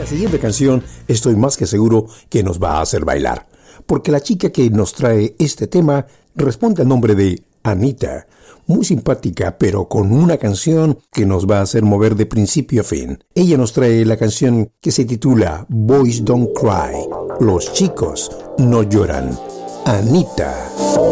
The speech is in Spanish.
La siguiente canción estoy más que seguro que nos va a hacer bailar, porque la chica que nos trae este tema responde al nombre de Anita. Muy simpática, pero con una canción que nos va a hacer mover de principio a fin. Ella nos trae la canción que se titula Boys Don't Cry. Los chicos no lloran. Anita.